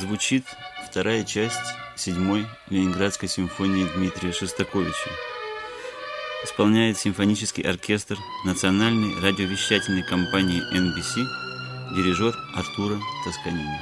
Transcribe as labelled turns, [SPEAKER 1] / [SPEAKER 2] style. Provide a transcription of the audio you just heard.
[SPEAKER 1] Звучит вторая часть 7-й Ленинградской симфонии Дмитрия Шостаковича. Исполняет симфонический оркестр Национальной радиовещательной компании NBC, дирижер Артуро Тосканини.